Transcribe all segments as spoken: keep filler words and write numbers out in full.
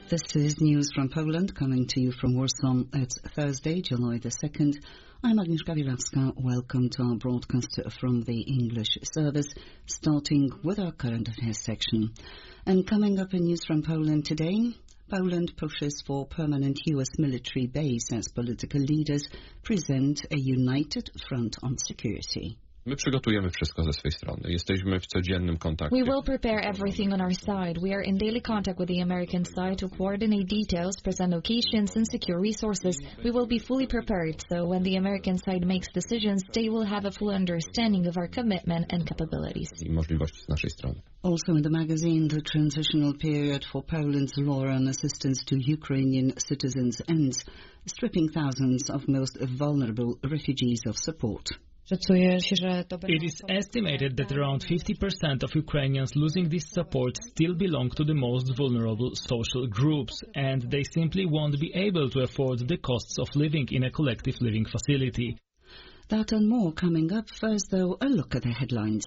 This is news from Poland, coming to you from Warsaw. It's Thursday, July the second. I'm Agnieszka Wilawska. Welcome to our broadcast from the English service, starting with our current affairs section. And coming up in news from Poland today, Poland pushes for permanent U S military base as political leaders present a united front on security. My przygotujemy wszystko ze swej strony. Jesteśmy w codziennym kontakcie. We will prepare everything on our side. We are in daily contact with the American side to coordinate details, present locations, and secure resources. We will be fully prepared, so when the American side makes decisions, they will have a full understanding of our commitment and capabilities. I możliwości z naszej strony. Also in the magazine, the transitional period for Poland's law and assistance to Ukrainian citizens ends, stripping thousands of most vulnerable refugees of support. It is estimated that around fifty percent of Ukrainians losing this support still belong to the most vulnerable social groups, and they simply won't be able to afford the costs of living in a collective living facility. That and more coming up. First, though, a look at the headlines.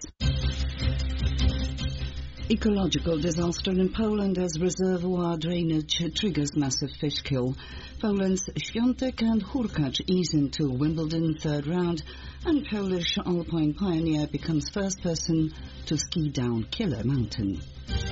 Ecological disaster in Poland as reservoir drainage triggers massive fish kill. Poland's Świątek and Hurkacz ease into Wimbledon third round, and Polish alpine pioneer becomes first person to ski down Killer Mountain.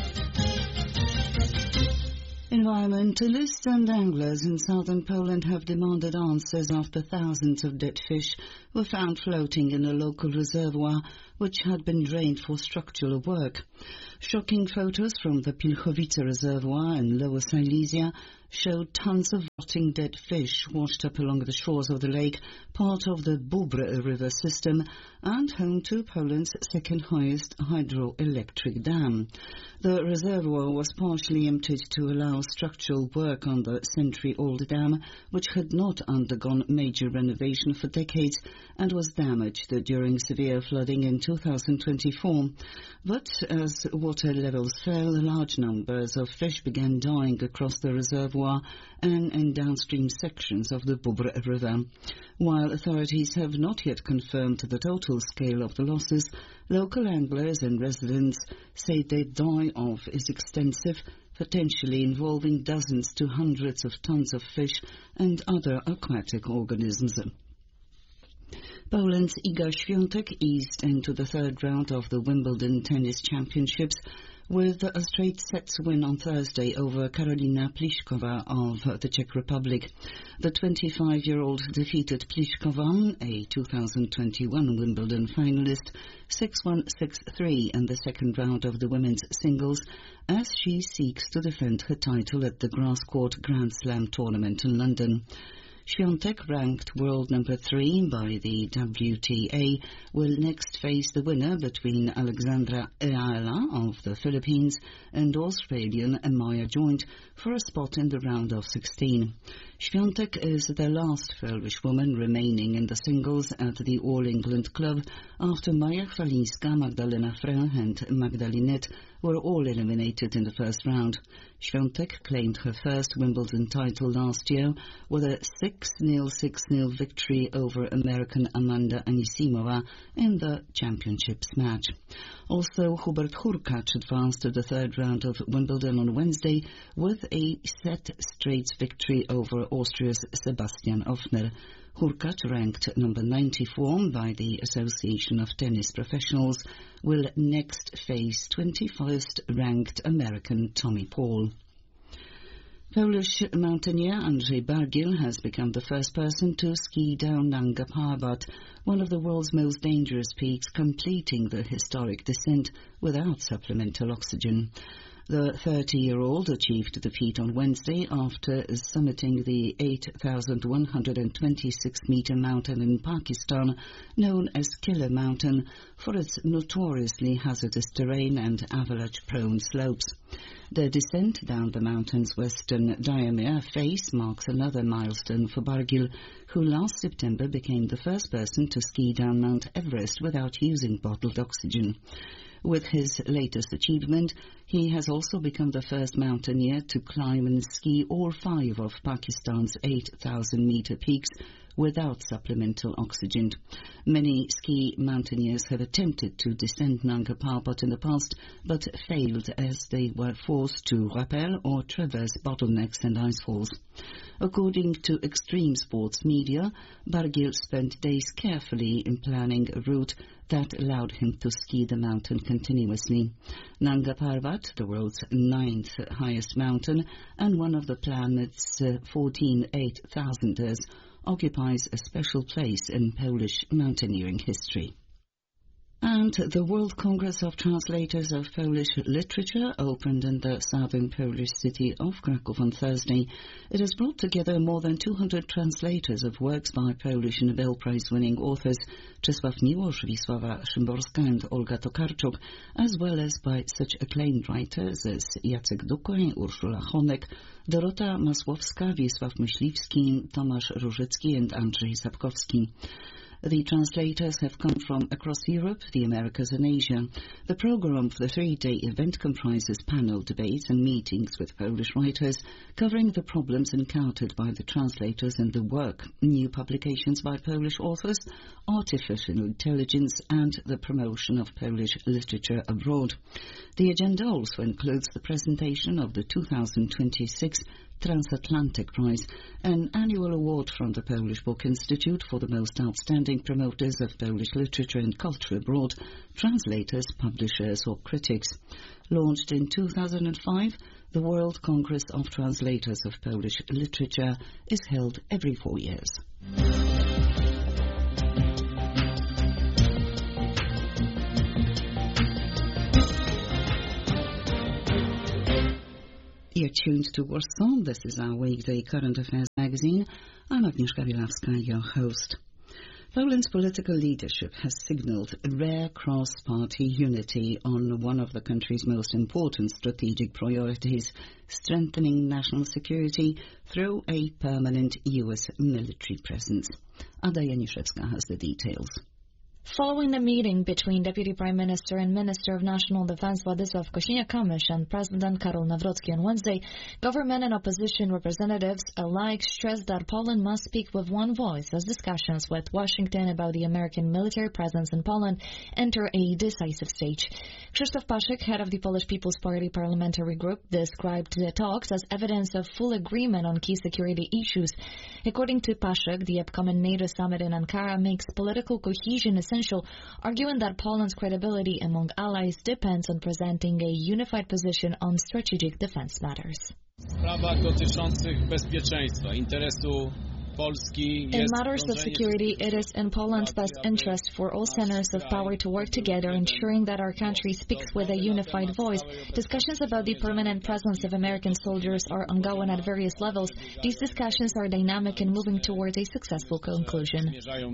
Environmentalists and anglers in southern Poland have demanded answers after thousands of dead fish were found floating in a local reservoir which had been drained for structural work. Shocking photos from the Pilchowice Reservoir in Lower Silesia showed tons of rotting dead fish washed up along the shores of the lake, part of the Bóbr river system and home to Poland's second highest hydroelectric dam. The reservoir was partially emptied to allow structural work on the century-old dam, which had not undergone major renovation for decades and was damaged during severe flooding in two thousand twenty-four. But as water levels fell, large numbers of fish began dying across the reservoir and in downstream sections of the Bóbr river. While authorities have not yet confirmed the total scale of the losses, local anglers and residents say the die-off is extensive, potentially involving dozens to hundreds of tons of fish and other aquatic organisms. Poland's Iga Świątek eased into the third round of the Wimbledon Tennis Championships with a straight sets win on Thursday over Karolina Pliskova of the Czech Republic. The twenty-five-year-old defeated Pliskova, a two thousand twenty-one Wimbledon finalist, six one, six three in the second round of the women's singles as she seeks to defend her title at the Grass Court Grand Slam tournament in London. Świątek, ranked world number three by the W T A, will next face the winner between Alexandra Ayala of the Philippines and Australian Maya Joint for a spot in the round of sixteen. Świątek is the last Polish woman remaining in the singles at the All England club after Maja Chwalińska, Magdalena Frę and Magdalinet were all eliminated in the first round. Świątek claimed her first Wimbledon title last year with a six nil, six nil victory over American Amanda Anisimova in the championships match. Also, Hubert Hurkacz advanced to the third round of Wimbledon on Wednesday with a set straight victory over Austria's Sebastian Ofner. Hurkacz, ranked number ninety-four by the Association of Tennis Professionals, will next face twenty-first ranked American Tommy Paul. Polish mountaineer Andrzej Bargiel has become the first person to ski down Nanga Parbat, one of the world's most dangerous peaks, completing the historic descent without supplemental oxygen. The thirty-year-old achieved the feat on Wednesday after summiting the eight thousand one hundred twenty-six meter mountain in Pakistan, known as Killer Mountain, for its notoriously hazardous terrain and avalanche-prone slopes. The descent down the mountain's western Diamir face marks another milestone for Bargiel, who last September became the first person to ski down Mount Everest without using bottled oxygen. With his latest achievement, he has also become the first mountaineer to climb and ski all five of Pakistan's eight thousand meter peaks without supplemental oxygen. Many ski mountaineers have attempted to descend Nanga Parbat in the past, but failed as they were forced to rappel or traverse bottlenecks and icefalls. According to extreme sports media, Bargil spent days carefully in planning a route that allowed him to ski the mountain continuously. Nanga Parbat, the world's ninth highest mountain and one of the planet's uh, fourteen eight thousanders, occupies a special place in Polish mountaineering history. And the World Congress of Translators of Polish Literature opened in the southern Polish city of Kraków on Thursday. It has brought together more than two hundred translators of works by Polish Nobel Prize-winning authors Czesław Miłosz, Wisława Szymborska and Olga Tokarczuk, as well as by such acclaimed writers as Jacek Dukoń, Urszula Honek, Dorota Masłowska, Wiesław Myśliwski, Tomasz Różycki and Andrzej Sapkowski. The translators have come from across Europe, the Americas and Asia. The program for the three-day event comprises panel debates and meetings with Polish writers covering the problems encountered by the translators and the work, new publications by Polish authors, artificial intelligence and the promotion of Polish literature abroad. The agenda also includes the presentation of the two thousand twenty-six Transatlantic Prize, an annual award from the Polish Book Institute for the most outstanding promoters of Polish literature and culture abroad, translators, publishers or critics. Launched in two thousand five, the World Congress of Translators of Polish Literature is held every four years. You're tuned to Warsaw. This is our weekday current affairs magazine. I'm Agnieszka Bielawska, your host. Poland's political leadership has signalled rare cross-party unity on one of the country's most important strategic priorities, strengthening national security through a permanent U S military presence. Ada Janiszewska has the details. Following the meeting between Deputy Prime Minister and Minister of National Defense Władysław Kosiniak-Kamysz and President Karol Nawrocki on Wednesday, government and opposition representatives alike stressed that Poland must speak with one voice as discussions with Washington about the American military presence in Poland enter a decisive stage. Krzysztof Paszyk, head of the Polish People's Party parliamentary group, described the talks as evidence of full agreement on key security issues. According to Paszyk, the upcoming NATO summit in Ankara makes political cohesion essential, arguing that Poland's credibility among allies depends on presenting a unified position on strategic defense matters. In matters of security, it is in Poland's best interest for all centers of power to work together, ensuring that our country speaks with a unified voice. Discussions about the permanent presence of American soldiers are ongoing at various levels. These discussions are dynamic and moving towards a successful conclusion.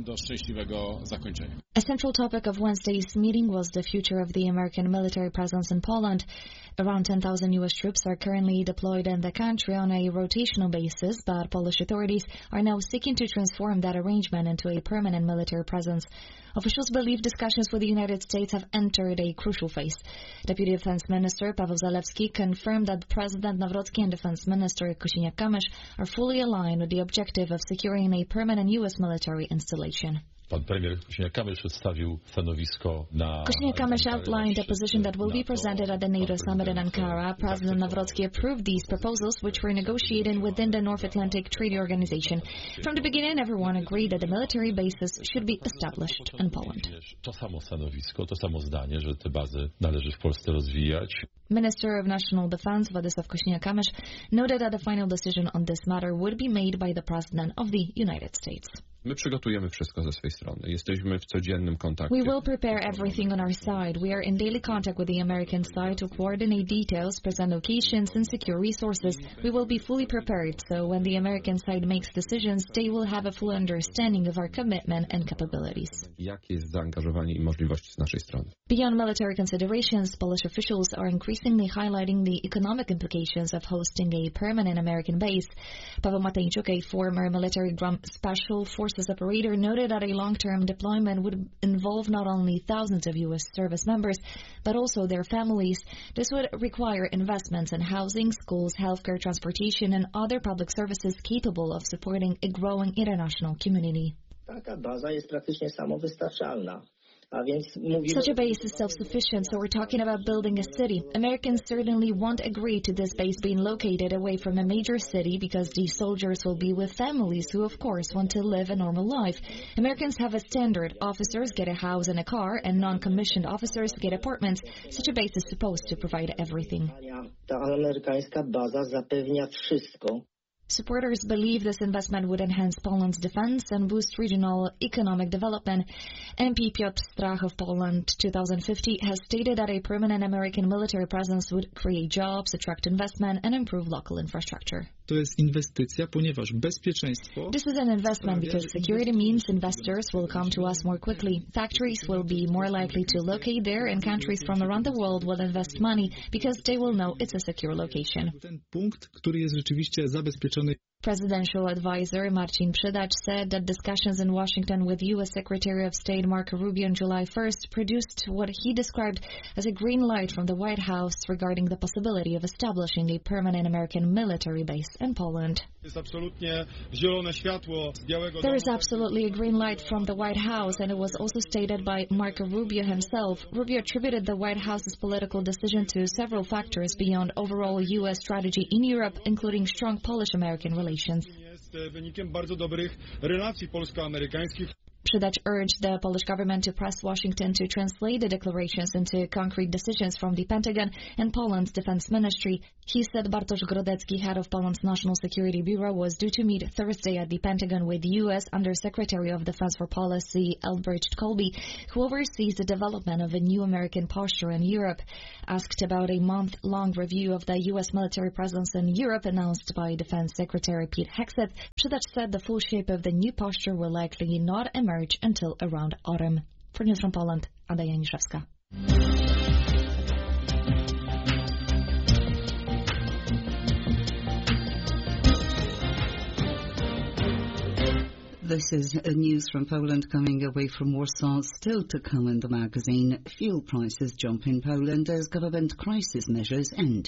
A central topic of Wednesday's meeting was the future of the American military presence in Poland. Around ten thousand U S troops are currently deployed in the country on a rotational basis, but Polish authorities are now seeking to transform that arrangement into a permanent military presence. Officials believe discussions with the United States have entered a crucial phase. Deputy Defense Minister Paweł Zalewski confirmed that President Nawrocki and Defense Minister Kosiniak-Kamysz are fully aligned with the objective of securing a permanent U S military installation. Kosiniak-Kamysz outlined a position that will be presented at the NATO summit in Ankara. President Nawrocki approved these proposals, which were negotiated within the North Atlantic Treaty Organization. From the beginning, everyone agreed that the military bases should be established in Poland. Minister of National Defense Władysław Kosiniak-Kamysz noted that the final decision on this matter would be made by the President of the United States. My przygotujemy wszystko ze swej strony. Jesteśmy w codziennym kontakcie. We will prepare everything on our side. We are in daily contact with the American side to coordinate details, present locations, and secure resources. We will be fully prepared, so when the American side makes decisions, they will have a full understanding of our commitment and capabilities. Jakie jest zaangażowanie i możliwości z naszej strony? Beyond military considerations, Polish officials are increasingly highlighting the economic implications of hosting a permanent American base. Paweł Mateńczuk, a former military Special Forces Resources operator noted that a long-term deployment would involve not only thousands of U S service members, but also their families. This would require investments in housing, schools, healthcare, transportation, and other public services capable of supporting a growing international community. Taka baza jest praktycznie samowystarczalna. Such a base is self-sufficient, so we're talking about building a city. Americans certainly won't agree to this base being located away from a major city because these soldiers will be with families who, of course, want to live a normal life. Americans have a standard. Officers get a house and a car, and non-commissioned officers get apartments. Such a base is supposed to provide everything. Ta amerykańska baza zapewnia wszystko. Supporters believe this investment would enhance Poland's defense and boost regional economic development. M P Piotr Strach of Poland twenty fifty has stated that a permanent American military presence would create jobs, attract investment, and improve local infrastructure. To jest inwestycja, ponieważ bezpieczeństwo... This is an investment because security means investors will come to us more quickly. Factories will be more likely to locate there, and countries from around the world will invest money because they will know it's a secure location. Ten punkt, który jest rzeczywiście zabezpieczony. Presidential advisor Marcin Przydacz said that discussions in Washington with U S Secretary of State Marco Rubio on July first produced what he described as a green light from the White House regarding the possibility of establishing a permanent American military base in Poland. There is absolutely a green light from the White House, and it was also stated by Marco Rubio himself. Rubio attributed the White House's political decision to several factors beyond overall U S strategy in Europe, including strong Polish-American relations. Przydacz urged the Polish government to press Washington to translate the declarations into concrete decisions from the Pentagon and Poland's defense ministry. He said Bartosz Grodecki, head of Poland's National Security Bureau, was due to meet Thursday at the Pentagon with U S Undersecretary of Defense for Policy Elbridge Colby, who oversees the development of a new American posture in Europe. Asked about a month-long review of the U S military presence in Europe announced by Defense Secretary Pete Hegseth, Przydacz said the full shape of the new posture will likely not emerge until around autumn. For News from Poland, Ada Janiszewska. This is news from Poland coming away from Warsaw. Still to come in the magazine, fuel prices jump in Poland as government crisis measures end.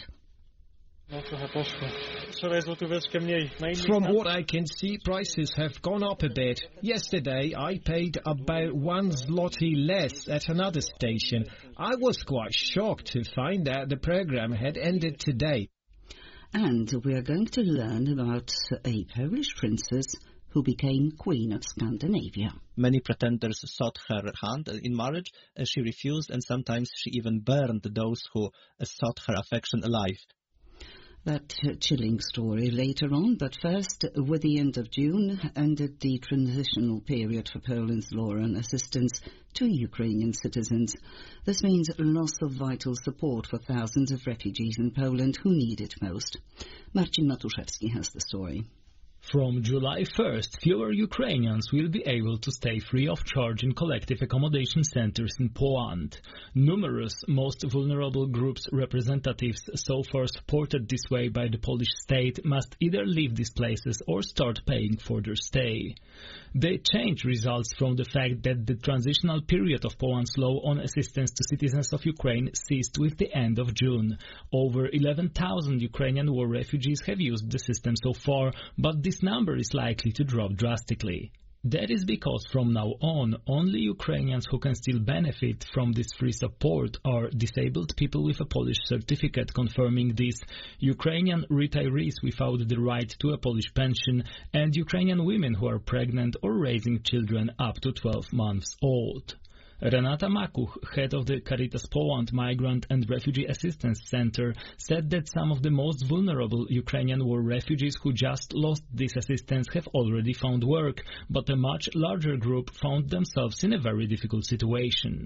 From what I can see, prices have gone up a bit. Yesterday, I paid about one zloty less at another station. I was quite shocked to find that the program had ended today. And we are going to learn about a Polish princess who became Queen of Scandinavia. Many pretenders sought her hand in marriage, and she refused, and sometimes she even burned those who sought her affection alive. That chilling story later on, but first, with the end of June, ended the transitional period for Poland's law and assistance to Ukrainian citizens. This means loss of vital support for thousands of refugees in Poland who need it most. Marcin Matuszewski has the story. From July first, fewer Ukrainians will be able to stay free of charge in collective accommodation centers in Poland. Numerous most vulnerable groups' representatives, so far supported this way by the Polish state, must either leave these places or start paying for their stay. The change results from the fact that the transitional period of Poland's law on assistance to citizens of Ukraine ceased with the end of June. Over eleven thousand Ukrainian war refugees have used the system so far, but this number is likely to drop drastically. That is because from now on, only Ukrainians who can still benefit from this free support are disabled people with a Polish certificate confirming this, Ukrainian retirees without the right to a Polish pension, and Ukrainian women who are pregnant or raising children up to twelve months old. Renata Makuch, head of the Caritas Poland Migrant and Refugee Assistance Center, said that some of the most vulnerable Ukrainian war refugees who just lost this assistance have already found work, but a much larger group found themselves in a very difficult situation.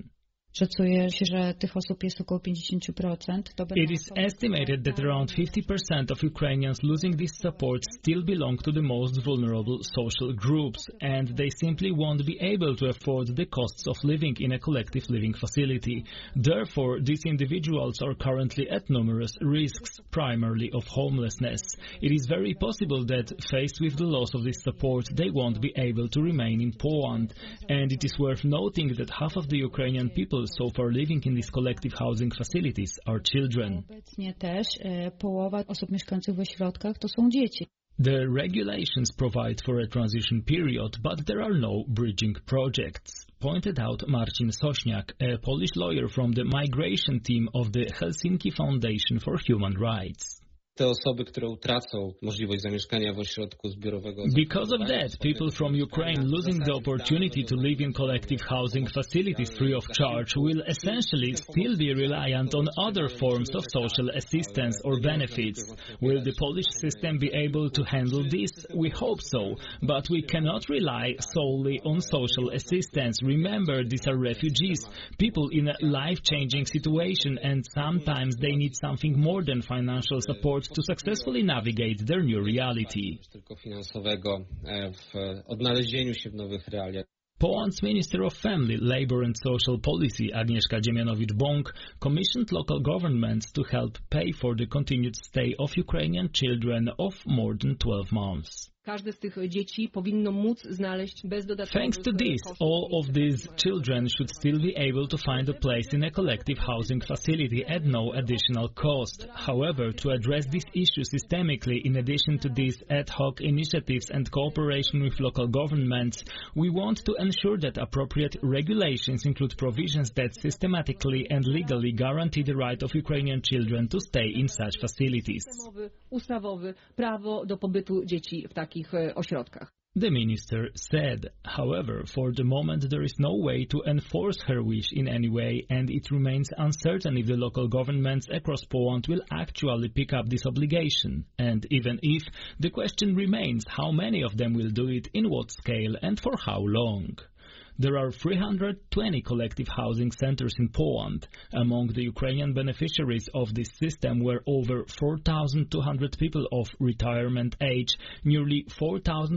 Szacuje się, że tych osób jest około pięćdziesiąt procent. It is estimated that around fifty percent of Ukrainians losing this support still belong to the most vulnerable social groups, and they simply won't be able to afford the costs of living in a collective living facility. Therefore, these individuals are currently at numerous risks, primarily of homelessness. It is very possible that, faced with the loss of this support, they won't be able to remain in Poland. And it is worth noting that half of the Ukrainian people so far living in these collective housing facilities are children. Obecnie też połowa osób mieszkających w ośrodkach to są dzieci. The regulations provide for a transition period, but there are no bridging projects, pointed out Marcin Sośniak, a Polish lawyer from the migration team of the Helsinki Foundation for Human Rights. Te osoby, które utracą możliwość zamieszkania w ośrodku zbiorowego. Because of that, people from Ukraine losing the opportunity to live in collective housing facilities free of charge will essentially still be reliant on other forms of social assistance or benefits. Will the Polish system be able to handle this? We hope so, but we cannot rely solely on social assistance. Remember, these are refugees, people in a life-changing situation, and sometimes they need something more than financial support to successfully navigate their new reality. Tylko finansowego w odnalezieniu się w nowych realiach. Poland's Minister of Family, Labour and Social Policy, Agnieszka Dziemianowicz-Bąk, commissioned local governments to help pay for the continued stay of Ukrainian children of more than twelve months. Każde z tych dzieci powinno móc znaleźć bez dodatkowych. Thanks to this, all of these children should still be able to find a place in a collective housing facility at no additional cost. However, to address this issue systemically, in addition to these ad hoc initiatives and cooperation with local governments, we want to ensure that appropriate regulations include provisions that systematically and legally guarantee the right of Ukrainian children to stay in such facilities. Ustawowy prawo do pobytu dzieci w takich ośrodkach. The minister said. However, for the moment there is no way to enforce her wish in any way, and it remains uncertain if the local governments across Poland will actually pick up this obligation. And even if, the question remains how many of them will do it, in what scale, and for how long. There are three hundred twenty collective housing centers in Poland. Among the Ukrainian beneficiaries of this system were over four thousand two hundred people of retirement age, nearly four thousand